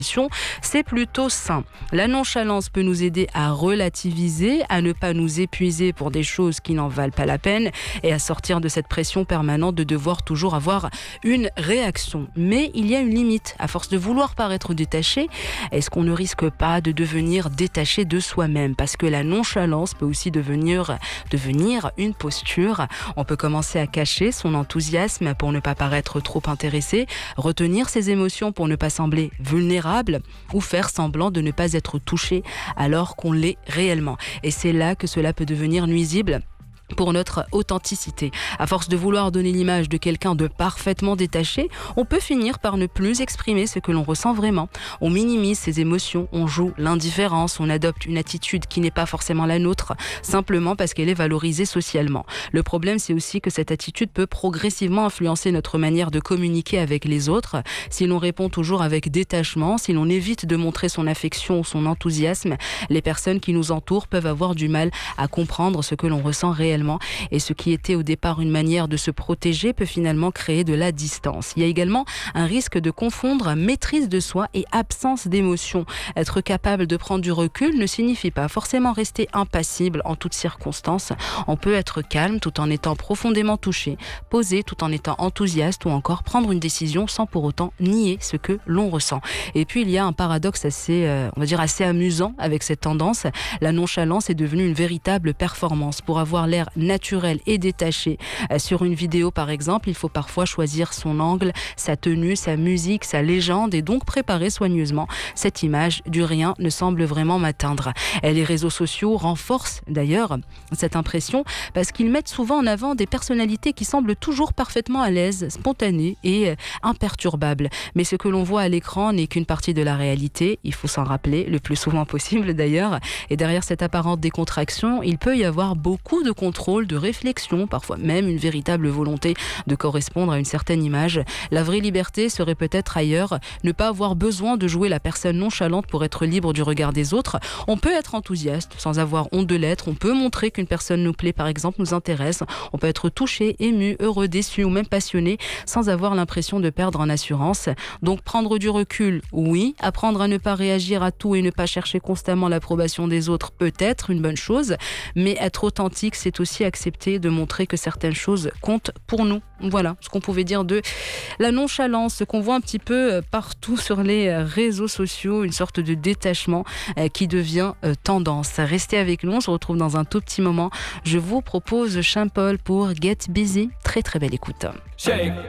c'est plutôt sain. La nonchalance peut nous aider à relativiser, à ne pas nous épuiser pour des choses qui n'en valent pas la peine et à sortir de cette pression permanente de devoir toujours avoir une réaction. Mais il y a une limite. À force de vouloir paraître détaché, est-ce qu'on ne risque pas de devenir détaché de soi-même? Parce que la nonchalance peut aussi devenir une posture. On peut commencer à cacher son enthousiasme pour ne pas paraître trop intéressé, retenir ses émotions pour ne pas sembler vulnérable ou faire semblant de ne pas être touché alors qu'on l'est réellement. Et c'est là que cela peut devenir nuisible pour notre authenticité. À force de vouloir donner l'image de quelqu'un de parfaitement détaché, on peut finir par ne plus exprimer ce que l'on ressent vraiment. On minimise ses émotions, on joue l'indifférence, on adopte une attitude qui n'est pas forcément la nôtre, simplement parce qu'elle est valorisée socialement. Le problème, c'est aussi que cette attitude peut progressivement influencer notre manière de communiquer avec les autres. Si l'on répond toujours avec détachement, si l'on évite de montrer son affection ou son enthousiasme, les personnes qui nous entourent peuvent avoir du mal à comprendre ce que l'on ressent réellement. Et ce qui était au départ une manière de se protéger peut finalement créer de la distance. Il y a également un risque de confondre maîtrise de soi et absence d'émotion. Être capable de prendre du recul ne signifie pas forcément rester impassible en toutes circonstances. On peut être calme tout en étant profondément touché, posé tout en étant enthousiaste ou encore prendre une décision sans pour autant nier ce que l'on ressent. Et puis il y a un paradoxe assez amusant avec cette tendance. La nonchalance est devenue une véritable performance. Pour avoir l'air naturel et détaché sur une vidéo par exemple, il faut parfois choisir son angle, sa tenue, sa musique, sa légende et donc préparer soigneusement cette image du rien ne semble vraiment m'atteindre. Et les réseaux sociaux renforcent d'ailleurs cette impression parce qu'ils mettent souvent en avant des personnalités qui semblent toujours parfaitement à l'aise, spontanées et imperturbables. Mais ce que l'on voit à l'écran n'est qu'une partie de la réalité, il faut s'en rappeler le plus souvent possible d'ailleurs. Et derrière cette apparente décontraction, il peut y avoir beaucoup de contrôle, de réflexion, parfois même une véritable volonté de correspondre à une certaine image. La vraie liberté serait peut-être ailleurs, ne pas avoir besoin de jouer la personne nonchalante pour être libre du regard des autres. On peut être enthousiaste sans avoir honte de l'être, on peut montrer qu'une personne nous plaît par exemple, nous intéresse, on peut être touché, ému, heureux, déçu ou même passionné sans avoir l'impression de perdre en assurance. Donc prendre du recul, oui, apprendre à ne pas réagir à tout et ne pas chercher constamment l'approbation des autres peut être une bonne chose, mais être authentique, c'est aussi accepter de montrer que certaines choses comptent pour nous. Voilà ce qu'on pouvait dire de la nonchalance, ce qu'on voit un petit peu partout sur les réseaux sociaux, une sorte de détachement qui devient tendance. Restez avec nous, on se retrouve dans un tout petit moment. Je vous propose Sean Paul pour Get Busy. Très très belle écoute. Shake.